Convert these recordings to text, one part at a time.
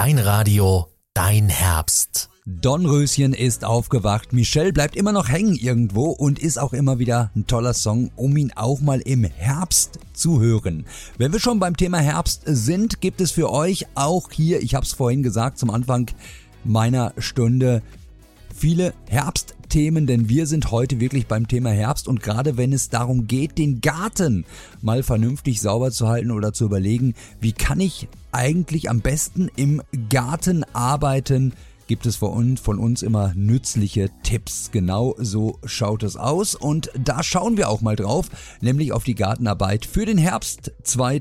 Dein Radio, dein Herbst. Dornröschen ist aufgewacht, Michelle bleibt immer noch hängen irgendwo und ist auch immer wieder ein toller Song, um ihn auch mal im Herbst zu hören. Wenn wir schon beim Thema Herbst sind, gibt es für euch auch hier, ich habe es vorhin gesagt zum Anfang meiner Stunde, viele Herbstthemen, denn wir sind heute wirklich beim Thema Herbst und gerade wenn es darum geht, den Garten mal vernünftig sauber zu halten oder zu überlegen, wie kann ich eigentlich am besten im Garten arbeiten, gibt es von uns immer nützliche Tipps. Genau so schaut es aus und da schauen wir auch mal drauf, nämlich auf die Gartenarbeit für den Herbst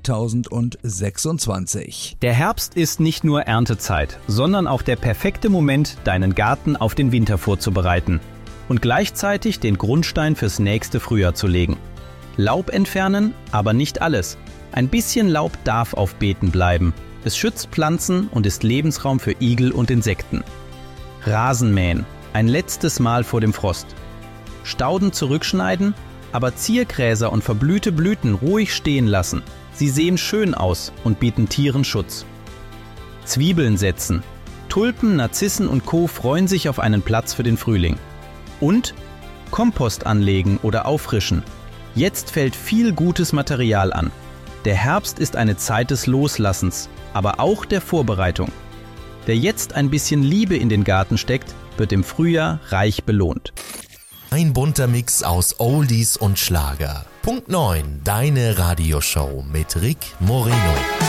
2026. Der Herbst ist nicht nur Erntezeit, sondern auch der perfekte Moment, deinen Garten auf den Winter vorzubereiten und gleichzeitig den Grundstein fürs nächste Frühjahr zu legen. Laub entfernen, aber nicht alles. Ein bisschen Laub darf auf Beeten bleiben. Es schützt Pflanzen und ist Lebensraum für Igel und Insekten. Rasen mähen, ein letztes Mal vor dem Frost. Stauden zurückschneiden, aber Ziergräser und verblühte Blüten ruhig stehen lassen. Sie sehen schön aus und bieten Tieren Schutz. Zwiebeln setzen. Tulpen, Narzissen und Co. freuen sich auf einen Platz für den Frühling. Und Kompost anlegen oder auffrischen. Jetzt fällt viel gutes Material an. Der Herbst ist eine Zeit des Loslassens, aber auch der Vorbereitung. Wer jetzt ein bisschen Liebe in den Garten steckt, wird im Frühjahr reich belohnt. Ein bunter Mix aus Oldies und Schlager. Punkt 9, deine Radioshow mit Rick Moreno.